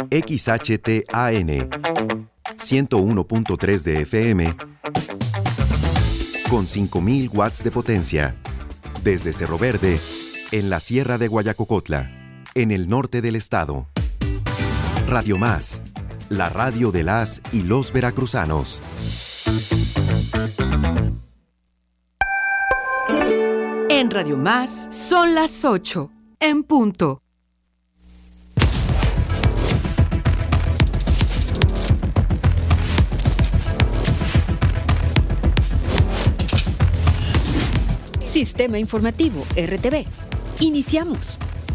XHTAN 101.3 de FM con 5,000 watts de potencia. Desde Cerro Verde, en la Sierra de Guayacocotla, en el norte del estado. Radio Más, la radio de las y los veracruzanos. En Radio Más son las 8, en punto. Sistema Informativo RTV. Iniciamos.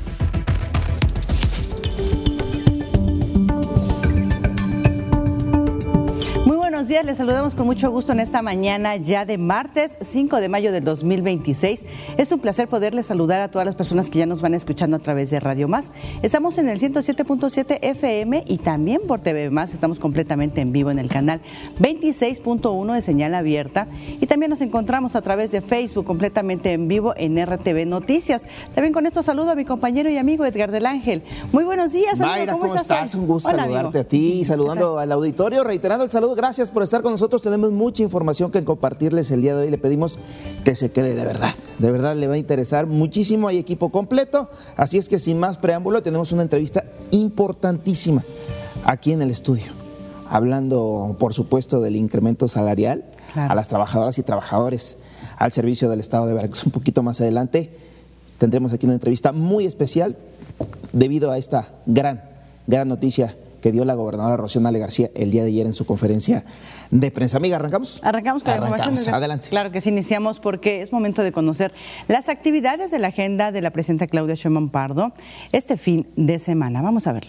Buenos días, les saludamos con mucho gusto en esta mañana ya de martes 5 de mayo del 2026. Es un placer poderles saludar a todas las personas que ya nos van escuchando a través de Radio Más. Estamos en el 107.7 FM y también por TV Más. Estamos completamente en vivo en el canal 26.1 de señal abierta y también nos encontramos a través de Facebook completamente en vivo en RTV Noticias. También con esto saludo a mi compañero y amigo Edgar del Ángel. Muy buenos días, amigo. Mayra, ¿cómo estás? Hoy? Un gusto Hola, saludarte amigo. a ti, saludando al auditorio, reiterando el saludo. Gracias por estar con nosotros. Tenemos mucha información que compartirles el día de hoy. Le pedimos que se quede de verdad le va a interesar muchísimo. Hay equipo completo, así es que sin más preámbulo tenemos una entrevista importantísima aquí en el estudio, hablando por supuesto del incremento salarial a las trabajadoras y trabajadores al servicio del Estado de Veracruz. Un poquito más adelante tendremos aquí una entrevista muy especial debido a esta gran noticia que dio la gobernadora Rocío Nale García el día de ayer en su conferencia de prensa. Amiga, ¿arrancamos? Arrancamos con la información. Adelante. Claro que sí, iniciamos porque es momento de conocer las actividades de la agenda de la presidenta Claudia Sheinbaum Pardo este fin de semana. Vamos a verlo.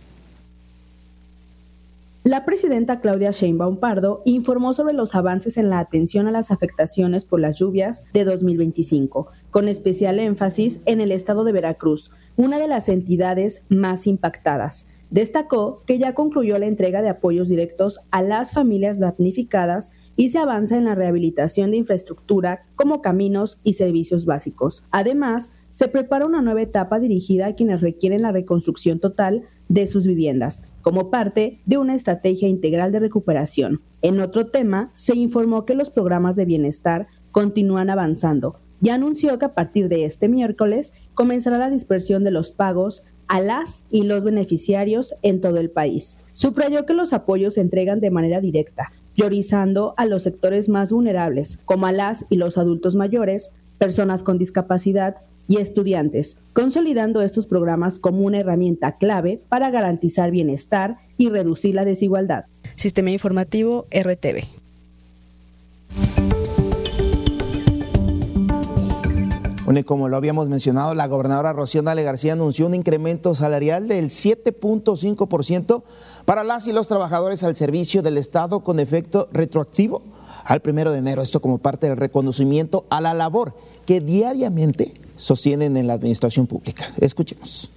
La presidenta Claudia Sheinbaum Pardo informó sobre los avances en la atención a las afectaciones por las lluvias de 2025, con especial énfasis en el estado de Veracruz, una de las entidades más impactadas. Destacó que ya concluyó la entrega de apoyos directos a las familias damnificadas y se avanza en la rehabilitación de infraestructura como caminos y servicios básicos. Además, se prepara una nueva etapa dirigida a quienes requieren la reconstrucción total de sus viviendas, como parte de una estrategia integral de recuperación. En otro tema, se informó que los programas de bienestar continúan avanzando y anunció que a partir de este miércoles comenzará la dispersión de los pagos a las y los beneficiarios en todo el país. Subrayó que los apoyos se entregan de manera directa, priorizando a los sectores más vulnerables, como a las y los adultos mayores, personas con discapacidad y estudiantes, consolidando estos programas como una herramienta clave para garantizar bienestar y reducir la desigualdad. Sistema Informativo RTV. Bueno, y como lo habíamos mencionado, la gobernadora Rocío Nale García anunció un incremento salarial del 7.5% para las y los trabajadores al servicio del Estado con efecto retroactivo al 1 de enero. Esto como parte del reconocimiento a la labor que diariamente sostienen en la administración pública. Escuchemos.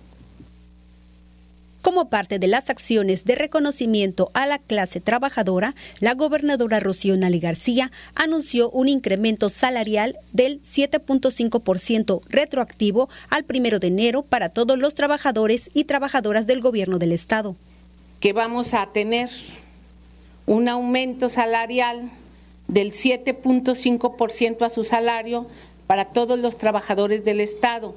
Como parte de las acciones de reconocimiento a la clase trabajadora, la gobernadora Rocío Nale García anunció un incremento salarial del 7.5% retroactivo al 1 de enero para todos los trabajadores y trabajadoras del gobierno del Estado. Que vamos a tener un aumento salarial del 7.5% a su salario para todos los trabajadores del Estado.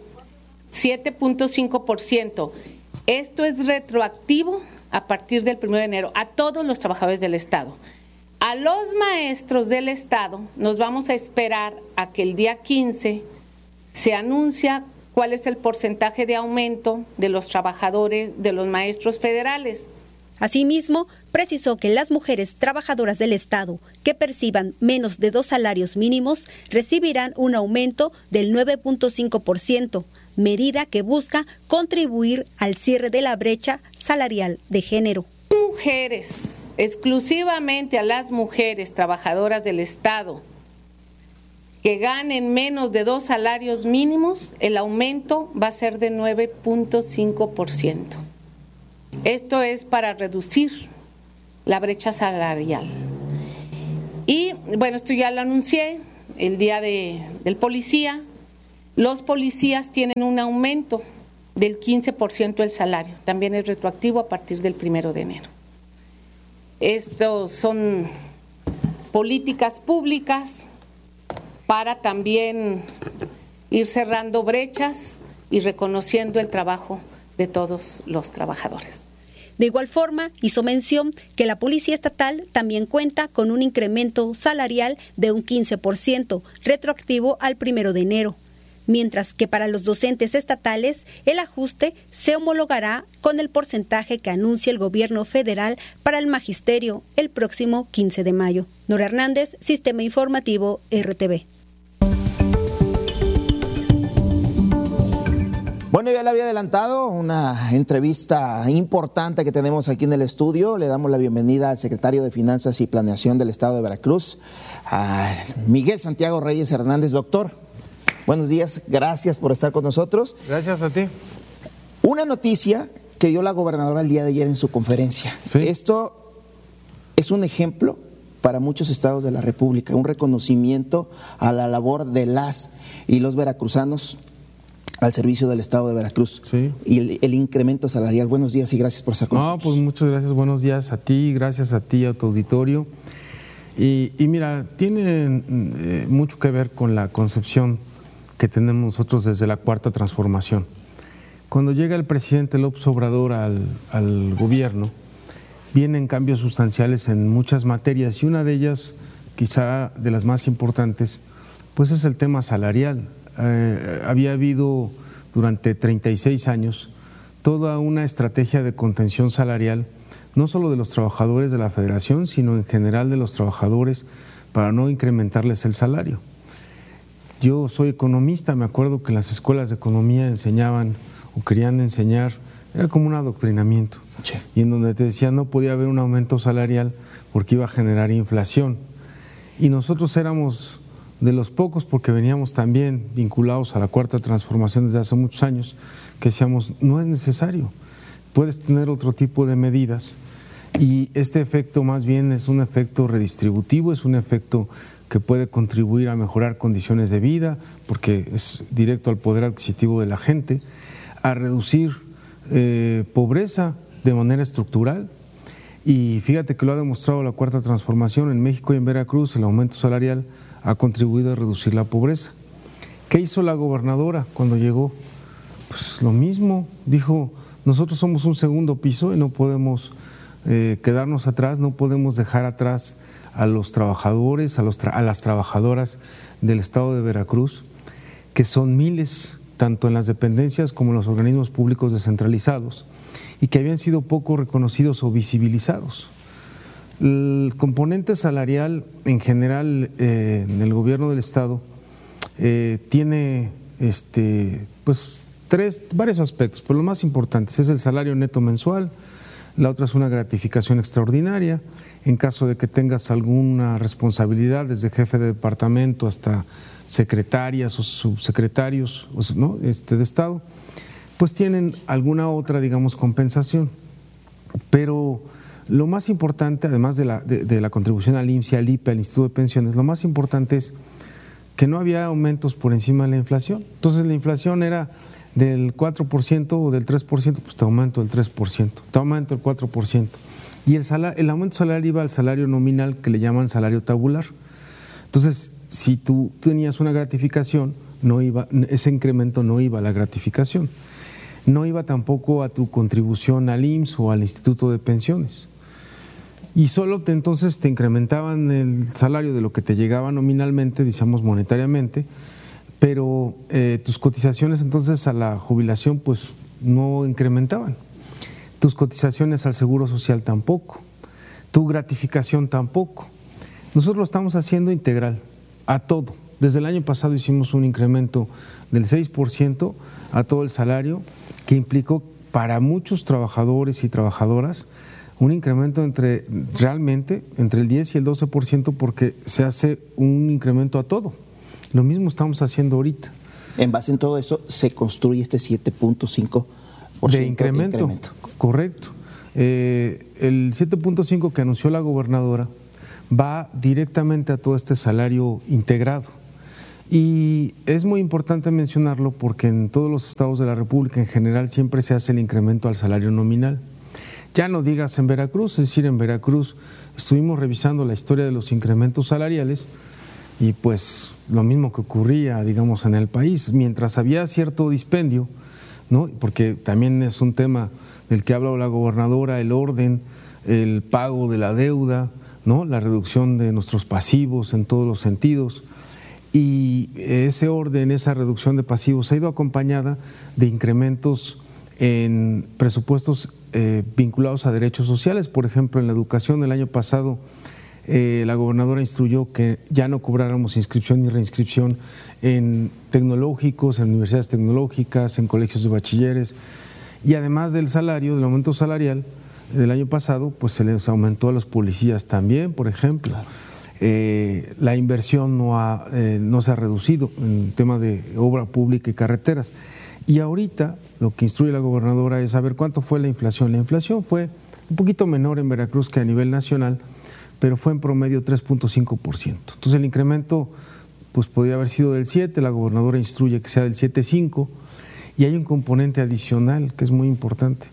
7.5%. Esto es retroactivo a partir del 1 de enero a todos los trabajadores del Estado. A los maestros del Estado nos vamos a esperar a que el día 15 se anuncia cuál es el porcentaje de aumento de los trabajadores, de los maestros federales. Asimismo, precisó que las mujeres trabajadoras del Estado que perciban menos de 2 salarios mínimos recibirán un aumento del 9.5%, medida que busca contribuir al cierre de la brecha salarial de género. Mujeres, exclusivamente a las mujeres trabajadoras del Estado que ganen menos de 2 salarios mínimos, el aumento va a ser de 9.5%. Esto es para reducir la brecha salarial. Y bueno, esto ya lo anuncié el día del policía. Los policías tienen un aumento del 15% del salario. También es retroactivo a partir del 1 de enero. Estos son políticas públicas para también ir cerrando brechas y reconociendo el trabajo de todos los trabajadores. De igual forma, hizo mención que la Policía Estatal también cuenta con un incremento salarial de un 15%, retroactivo al 1 de enero, mientras que para los docentes estatales el ajuste se homologará con el porcentaje que anuncia el gobierno federal para el magisterio el próximo 15 de mayo. Nora Hernández, Sistema Informativo RTV. Bueno, ya le había adelantado una entrevista importante que tenemos aquí en el estudio. Le damos la bienvenida al secretario de Finanzas y Planeación del Estado de Veracruz, a Miguel Santiago Reyes Hernández. Doctor, buenos días, gracias por estar con nosotros. Gracias a ti. Una noticia que dio la gobernadora el día de ayer en su conferencia. Sí. Esto es un ejemplo para muchos estados de la República, un reconocimiento a la labor de las y los veracruzanos al servicio del Estado de Veracruz. Sí. Y el incremento salarial. Buenos días y gracias por estar con nosotros. Pues muchas gracias, buenos días a ti, gracias a ti, a tu auditorio. Y mira, tiene mucho que ver con la concepción que tenemos nosotros desde la Cuarta Transformación. Cuando llega el presidente López Obrador al gobierno, vienen cambios sustanciales en muchas materias y una de ellas, quizá de las más importantes, pues es el tema salarial. Había habido durante 36 años toda una estrategia de contención salarial, no solo de los trabajadores de la Federación, sino en general de los trabajadores, para no incrementarles el salario. Yo soy economista, me acuerdo que en las escuelas de economía enseñaban o querían enseñar, era como un adoctrinamiento, sí. Y en donde te decían no podía haber un aumento salarial porque iba a generar inflación. Y nosotros éramos de los pocos, porque veníamos también vinculados a la Cuarta Transformación desde hace muchos años, que decíamos, no es necesario, puedes tener otro tipo de medidas, y este efecto más bien es un efecto redistributivo, es un efecto que puede contribuir a mejorar condiciones de vida, porque es directo al poder adquisitivo de la gente, a reducir pobreza de manera estructural. Y fíjate que lo ha demostrado la Cuarta Transformación en México y en Veracruz, el aumento salarial ha contribuido a reducir la pobreza. ¿Qué hizo la gobernadora cuando llegó? Pues lo mismo, dijo, nosotros somos un segundo piso y no podemos quedarnos atrás, no podemos dejar atrás a los trabajadores, a las trabajadoras del Estado de Veracruz, que son miles, tanto en las dependencias como en los organismos públicos descentralizados, y que habían sido poco reconocidos o visibilizados. El componente salarial en general en el gobierno del Estado tiene pues varios aspectos, pero los más importantes es el salario neto mensual, la otra es una gratificación extraordinaria, en caso de que tengas alguna responsabilidad, desde jefe de departamento hasta secretarias o subsecretarios, ¿no? de Estado, pues tienen alguna otra, digamos, compensación. Pero lo más importante, además de la contribución al IMSS, al IPE, al Instituto de Pensiones, lo más importante es que no había aumentos por encima de la inflación. Entonces la inflación era del 4% o del 3%, pues te aumento el 3%, te aumento el 4%. Y el aumento salarial iba al salario nominal, que le llaman salario tabular. Entonces, si tú tenías una gratificación, ese incremento no iba a la gratificación. No iba tampoco a tu contribución al IMSS o al Instituto de Pensiones. Y solo entonces te incrementaban el salario de lo que te llegaba nominalmente, digamos monetariamente, pero tus cotizaciones entonces a la jubilación pues no incrementaban. Tus cotizaciones al Seguro Social tampoco, tu gratificación tampoco. Nosotros lo estamos haciendo integral, a todo. Desde el año pasado hicimos un incremento del 6% a todo el salario, que implicó para muchos trabajadores y trabajadoras un incremento realmente entre el 10 y el 12%, porque se hace un incremento a todo. Lo mismo estamos haciendo ahorita. En base en todo eso se construye este 7.5% de incremento. Correcto. El 7.5 que anunció la gobernadora va directamente a todo este salario integrado. Y es muy importante mencionarlo porque en todos los estados de la República en general siempre se hace el incremento al salario nominal. Ya no digas en Veracruz, es decir, en Veracruz estuvimos revisando la historia de los incrementos salariales y pues lo mismo que ocurría, digamos, en el país, mientras había cierto dispendio, ¿no? Porque también es un tema del que habla la gobernadora, el orden, el pago de la deuda, ¿no? La reducción de nuestros pasivos en todos los sentidos. Y ese orden, esa reducción de pasivos ha ido acompañada de incrementos en presupuestos vinculados a derechos sociales. Por ejemplo, en la educación el año pasado la gobernadora instruyó que ya no cobráramos inscripción ni reinscripción en tecnológicos, en universidades tecnológicas, en colegios de bachilleres. Y además del salario, del aumento salarial del año pasado, pues se les aumentó a los policías también, por ejemplo. Claro. La inversión no se ha reducido en tema de obra pública y carreteras. Y ahorita lo que instruye la gobernadora es saber cuánto fue la inflación. La inflación fue un poquito menor en Veracruz que a nivel nacional, pero fue en promedio 3.5%. Entonces el incremento pues podría haber sido del 7%, la gobernadora instruye que sea del 7.5%, y hay un componente adicional que es muy importante,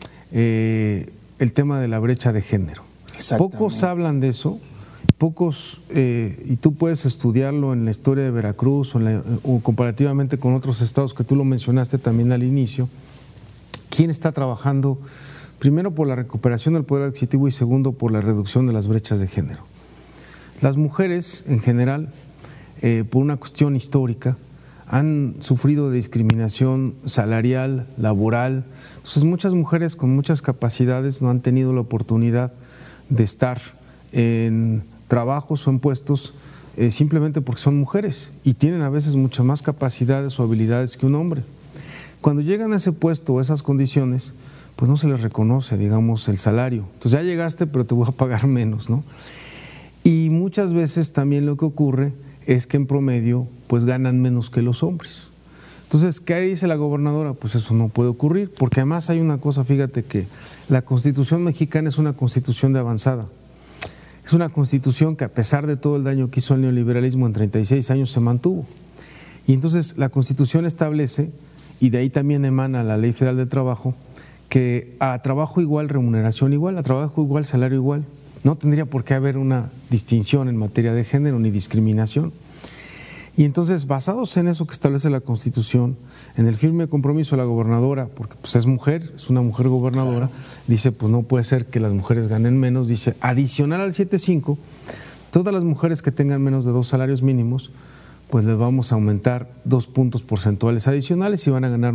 el tema de la brecha de género. Pocos hablan de eso. Pocos, y tú puedes estudiarlo en la historia de Veracruz o comparativamente con otros estados que tú lo mencionaste también al inicio, quién está trabajando primero por la recuperación del poder adquisitivo y segundo por la reducción de las brechas de género. Las mujeres en general, por una cuestión histórica, han sufrido de discriminación salarial, laboral. Entonces muchas mujeres con muchas capacidades no han tenido la oportunidad de estar en trabajos o en puestos simplemente porque son mujeres y tienen a veces muchas más capacidades o habilidades que un hombre. Cuando llegan a ese puesto o esas condiciones, pues no se les reconoce, digamos, el salario. Entonces ya llegaste, pero te voy a pagar menos, ¿no? Y muchas veces también lo que ocurre es que en promedio pues ganan menos que los hombres. Entonces, ¿qué dice la gobernadora? Pues eso no puede ocurrir, porque además hay una cosa, fíjate que la Constitución mexicana es una constitución de avanzada. Es una constitución que a pesar de todo el daño que hizo el neoliberalismo en 36 años se mantuvo. Y entonces la Constitución establece, y de ahí también emana la Ley Federal del Trabajo, que a trabajo igual, remuneración igual, a trabajo igual, salario igual. No tendría por qué haber una distinción en materia de género ni discriminación. Y entonces, basados en eso que establece la Constitución, en el firme compromiso de la gobernadora, porque pues es mujer, es una mujer gobernadora, claro, dice, pues no puede ser que las mujeres ganen menos, dice, adicional al 7.5, todas las mujeres que tengan menos de 2 salarios mínimos, pues les vamos a aumentar 2 puntos porcentuales adicionales y van a ganar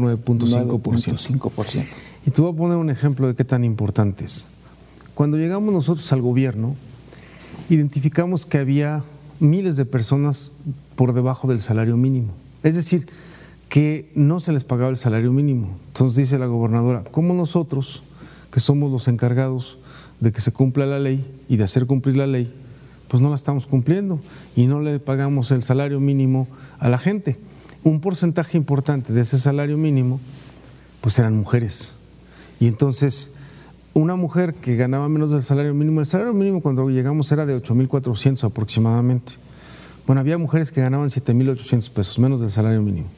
9.5%. Y te voy a poner un ejemplo de qué tan importante es. Cuando llegamos nosotros al gobierno, identificamos que había miles de personas por debajo del salario mínimo. Es decir, que no se les pagaba el salario mínimo. Entonces dice la gobernadora, ¿cómo nosotros, que somos los encargados de que se cumpla la ley y de hacer cumplir la ley, pues no la estamos cumpliendo y no le pagamos el salario mínimo a la gente? Un porcentaje importante de ese salario mínimo, pues eran mujeres. Y entonces, una mujer que ganaba menos del salario mínimo, el salario mínimo cuando llegamos era de 8,400 aproximadamente. Bueno, había mujeres que ganaban 7,800 pesos, menos del salario mínimo.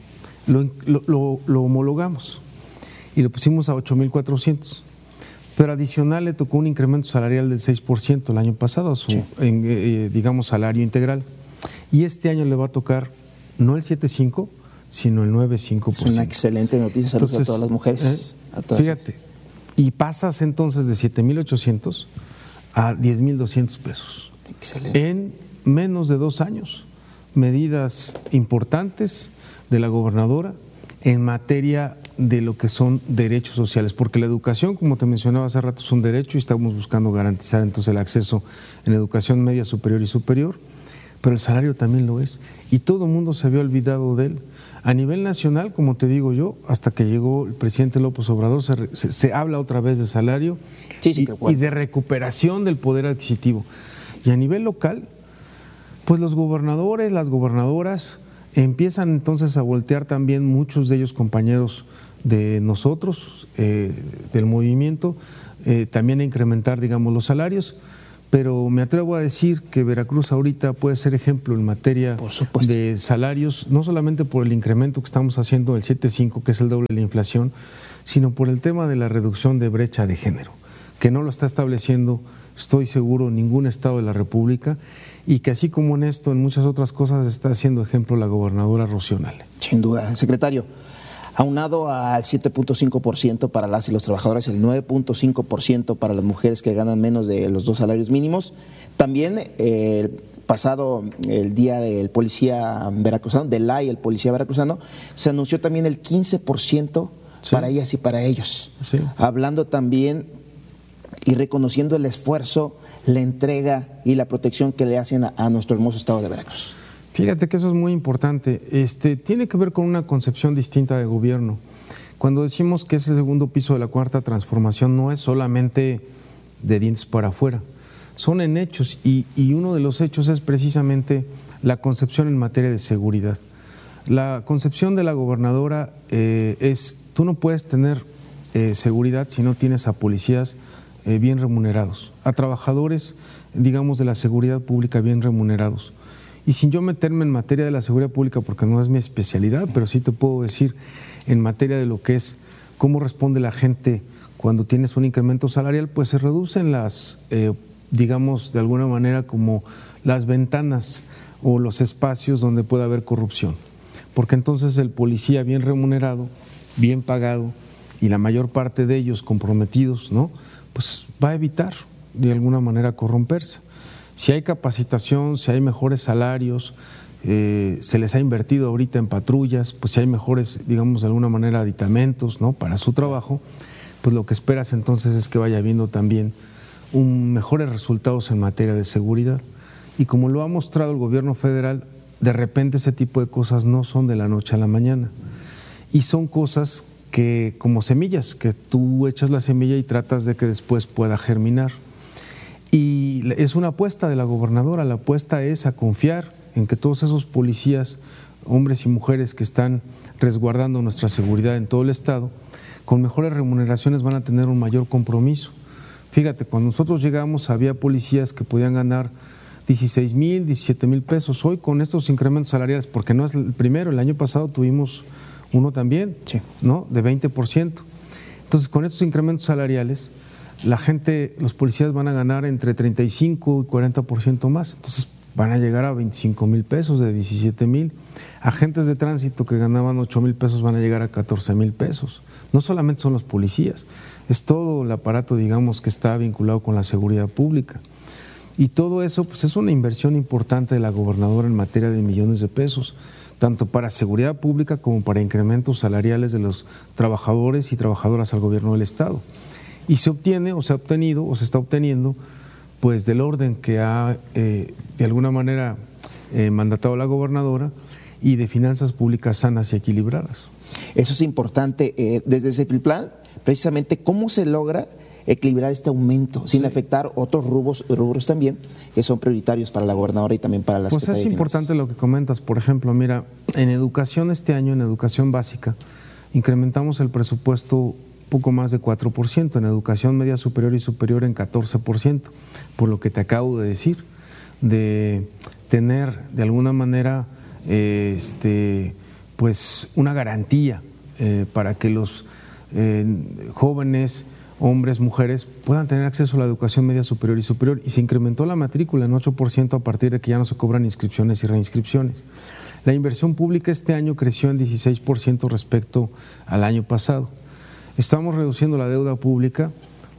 Lo homologamos y lo pusimos a 8,400. Pero adicional le tocó un incremento salarial del 6% el año pasado a su, digamos, salario integral. Y este año le va a tocar no el 7,5%, sino el 9,5%. Es una excelente noticia, saludos a todas las mujeres. Fíjate, y pasas entonces de 7,800 a 10,200 pesos. Excelente. En menos de 2 años. Medidas importantes de la gobernadora en materia de lo que son derechos sociales, porque la educación, como te mencionaba hace rato, es un derecho y estamos buscando garantizar entonces el acceso en educación media, superior y superior, pero el salario también lo es, y todo el mundo se había olvidado de él. A nivel nacional, como te digo yo, hasta que llegó el presidente López Obrador, se habla otra vez de salario y de recuperación del poder adquisitivo. Y a nivel local, pues los gobernadores, las gobernadoras empiezan entonces a voltear también, muchos de ellos compañeros de nosotros, del movimiento, también a incrementar, digamos, los salarios, pero me atrevo a decir que Veracruz ahorita puede ser ejemplo en materia de salarios, no solamente por el incremento que estamos haciendo del 7.5, que es el doble de la inflación, sino por el tema de la reducción de brecha de género, que no lo está estableciendo, estoy seguro, ningún estado de la República, y que así como en esto, en muchas otras cosas está haciendo ejemplo la gobernadora Rocío Nale. Sin duda, secretario. Aunado al 7.5% para las y los trabajadores, el 9.5% para las mujeres que ganan menos de los 2 salarios mínimos. También el día del policía veracruzano, del el policía veracruzano, se anunció también el 15% para ellas y para ellos. Sí. Hablando también y reconociendo el esfuerzo, la entrega y la protección que le hacen a nuestro hermoso estado de Veracruz. Fíjate que eso es muy importante. Tiene que ver con una concepción distinta de gobierno. Cuando decimos que ese segundo piso de la cuarta transformación no es solamente de dientes para afuera, son en hechos y uno de los hechos es precisamente la concepción en materia de seguridad. La concepción de la gobernadora es, tú no puedes tener seguridad si no tienes a policías bien remunerados, a trabajadores, digamos, de la seguridad pública bien remunerados. Y sin yo meterme en materia de la seguridad pública, porque no es mi especialidad, pero sí te puedo decir en materia de lo que es cómo responde la gente cuando tienes un incremento salarial, pues se reducen las, digamos, de alguna manera como las ventanas o los espacios donde puede haber corrupción. Porque entonces el policía bien remunerado, bien pagado y la mayor parte de ellos comprometidos, ¿no?, pues va a evitar de alguna manera corromperse. Si hay capacitación, si hay mejores salarios, se les ha invertido ahorita en patrullas, pues si hay mejores, digamos, de alguna manera aditamentos, ¿no?, para su trabajo, pues lo que esperas entonces es que vaya habiendo también mejores resultados en materia de seguridad. Y como lo ha mostrado el gobierno federal, de repente ese tipo de cosas no son de la noche a la mañana. Y son cosas que, como semillas, que tú echas la semilla y tratas de que después pueda germinar. Y es una apuesta de la gobernadora, la apuesta es a confiar en que todos esos policías, hombres y mujeres que están resguardando nuestra seguridad en todo el estado, con mejores remuneraciones van a tener un mayor compromiso. Fíjate, cuando nosotros llegamos había policías que podían ganar 16,000, 17,000 pesos. Hoy con estos incrementos salariales, porque no es el primero, el año pasado tuvimos uno también, sí, ¿no?, de 20%. Entonces, con estos incrementos salariales, la gente, los policías van a ganar entre 35 y 40% más. Entonces, van a llegar a 25,000 pesos, de 17,000. Agentes de tránsito que ganaban 8,000 pesos van a llegar a 14,000 pesos. No solamente son los policías, es todo el aparato, digamos, que está vinculado con la seguridad pública. Y todo eso, pues, es una inversión importante de la gobernadora en materia de millones de pesos, tanto para seguridad pública como para incrementos salariales de los trabajadores y trabajadoras al gobierno del estado. Y se obtiene, o se ha obtenido, o se está obteniendo, pues del orden que ha, de alguna manera, mandatado la gobernadora, y de finanzas públicas sanas y equilibradas. Eso es importante. Desde ese plan, precisamente, ¿cómo se logra equilibrar este aumento sin afectar otros rubros también que son prioritarios para la gobernadora y también para las Pues es importante lo que comentas. Por ejemplo, mira, en educación este año, en educación básica, incrementamos el presupuesto poco más de 4%, en educación media superior y superior en 14%, por lo que te acabo de decir, de tener de alguna manera pues una garantía para que los jóvenes, hombres, mujeres, puedan tener acceso a la educación media superior y superior, y se incrementó la matrícula en 8% a partir de que ya no se cobran inscripciones y reinscripciones. La inversión pública este año creció en 16% respecto al año pasado. Estamos reduciendo la deuda pública,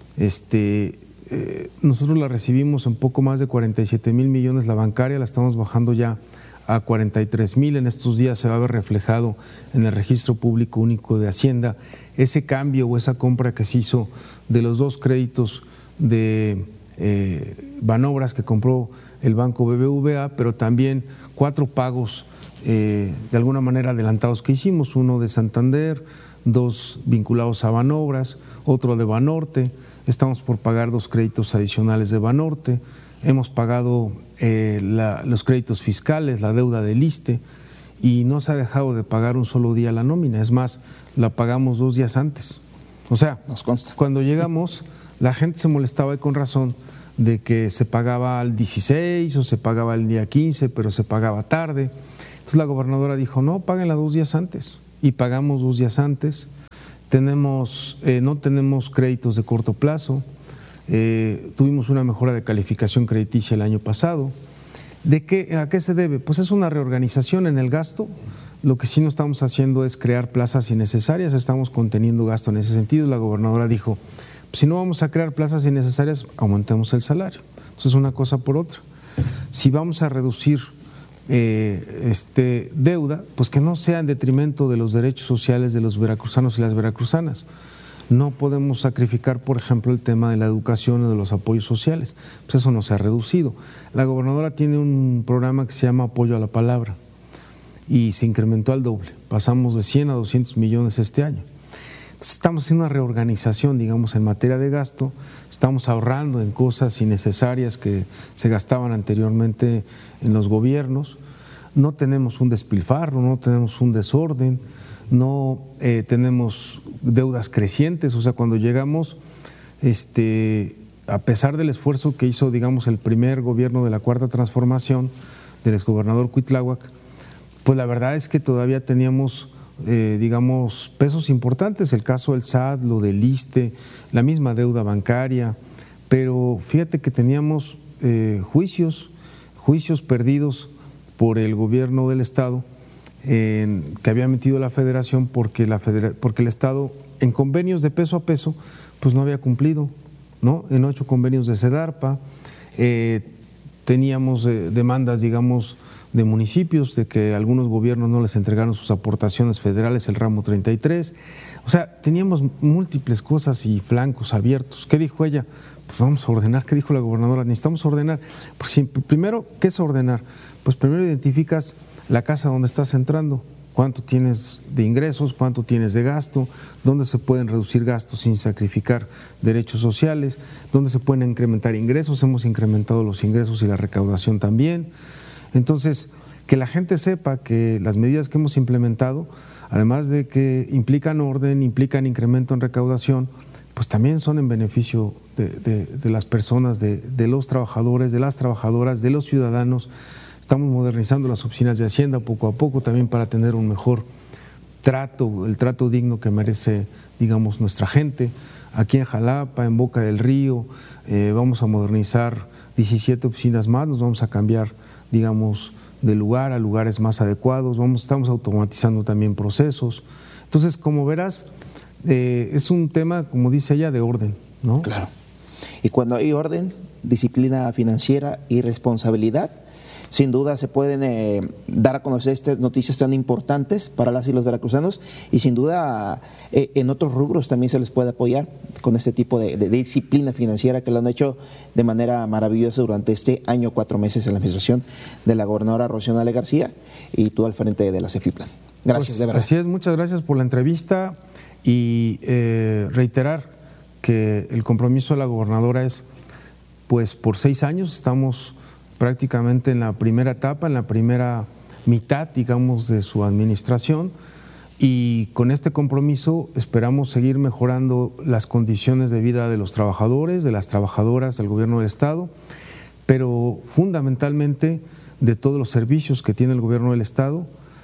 nosotros la recibimos en poco más de 47,000 millones, la bancaria la estamos bajando ya a 43,000, en estos días se va a ver reflejado en el registro público único de Hacienda ese cambio o esa compra que se hizo de los 2 créditos de Banobras que compró el banco BBVA, pero también 4 pagos de alguna manera adelantados que hicimos, uno de Santander, 2 vinculados a Banobras, otro de Banorte. Estamos por pagar 2 créditos adicionales de Banorte, hemos pagado los créditos fiscales, la deuda del ISSSTE, y no se ha dejado de pagar un solo día la nómina, es más, la pagamos 2 días antes. O sea, nos consta. Cuando llegamos la gente se molestaba, y con razón, de que se pagaba al 16 o se pagaba el día 15, pero se pagaba tarde. Entonces la gobernadora dijo, no, páguenla 2 días antes, y pagamos 2 días antes. No tenemos créditos de corto plazo, tuvimos una mejora de calificación crediticia el año pasado. ¿A qué se debe? Pues es una reorganización en el gasto. Lo que sí no estamos haciendo es crear plazas innecesarias, estamos conteniendo gasto en ese sentido. La gobernadora dijo, si no vamos a crear plazas innecesarias, aumentemos el salario. Entonces, una cosa por otra. Si vamos a reducir deuda, pues que no sea en detrimento de los derechos sociales de los veracruzanos y las veracruzanas. No podemos sacrificar, por ejemplo, el tema de la educación o de los apoyos sociales. Pues eso no se ha reducido. La gobernadora tiene un programa que se llama Apoyo a la Palabra y se incrementó al doble. Pasamos de 100 a 200 millones este año. Estamos haciendo una reorganización, digamos, en materia de gasto, estamos ahorrando en cosas innecesarias que se gastaban anteriormente en los gobiernos, no tenemos un despilfarro, no tenemos un desorden, no tenemos deudas crecientes, o sea, cuando llegamos, a pesar del esfuerzo que hizo, digamos, el primer gobierno de la Cuarta Transformación, del exgobernador Cuitláhuac, pues la verdad es que todavía teníamos digamos, pesos importantes, el caso del SAT, lo del ISSSTE, la misma deuda bancaria, pero fíjate que teníamos juicios perdidos por el gobierno del Estado que había metido la Federación porque el Estado en convenios de peso a peso pues no había cumplido, ¿no? En 8 convenios de SEDARPA, teníamos demandas, digamos, de municipios, de que algunos gobiernos no les entregaron sus aportaciones federales, el ramo 33, o sea, teníamos múltiples cosas y flancos abiertos. ¿Qué dijo ella? Pues vamos a ordenar. ¿Qué dijo la gobernadora? Necesitamos ordenar. Pues primero, ¿qué es ordenar? Pues primero identificas la casa donde estás entrando, cuánto tienes de ingresos, cuánto tienes de gasto, dónde se pueden reducir gastos sin sacrificar derechos sociales, dónde se pueden incrementar ingresos. Hemos incrementado los ingresos y la recaudación también. Entonces, que la gente sepa que las medidas que hemos implementado, además de que implican orden, implican incremento en recaudación, pues también son en beneficio de las personas, de los trabajadores, de las trabajadoras, de los ciudadanos. Estamos modernizando las oficinas de Hacienda poco a poco también para tener un mejor trato, el trato digno que merece, digamos, nuestra gente. Aquí en Jalapa, en Boca del Río, vamos a modernizar 17 oficinas más, nos vamos a cambiar, digamos, de lugar a lugares más adecuados, estamos automatizando también procesos. Entonces, como verás, es un tema, como dice ella, de orden, ¿no? Claro. Y cuando hay orden, disciplina financiera y responsabilidad, sin duda se pueden dar a conocer estas noticias tan importantes para las y los veracruzanos, y sin duda en otros rubros también se les puede apoyar con este tipo de disciplina financiera que lo han hecho de manera maravillosa durante este año, 4 meses en la administración de la gobernadora Rocío Nale García y tú al frente de la CEFIPLAN. Gracias, pues, de verdad. Así es, muchas gracias por la entrevista y reiterar que el compromiso de la gobernadora es, pues por 6 años estamos prácticamente en la primera etapa, en la primera mitad, digamos, de su administración, y con este compromiso esperamos seguir mejorando las condiciones de vida de los trabajadores, de las trabajadoras del gobierno del Estado, pero fundamentalmente de todos los servicios que tiene el gobierno del Estado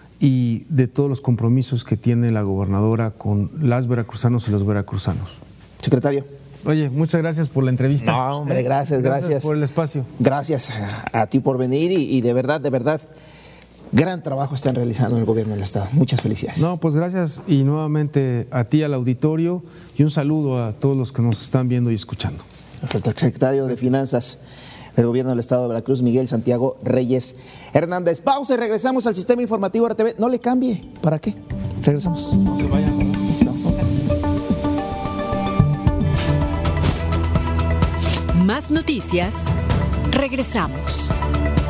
y de todos los compromisos que tiene la gobernadora con las veracruzanos y los veracruzanos. Secretario. Oye, muchas gracias por la entrevista. No, hombre, gracias. Gracias por el espacio. Gracias a ti por venir y de verdad, gran trabajo están realizando en el gobierno del Estado. Muchas felicidades. No, pues gracias y nuevamente a ti, al auditorio, y un saludo a todos los que nos están viendo y escuchando. El secretario de Finanzas del Gobierno del Estado de Veracruz, Miguel Santiago Reyes Hernández. Pausa y regresamos al Sistema Informativo RTV. No le cambie. ¿Para qué? Regresamos. No se vayan. Más noticias. Regresamos.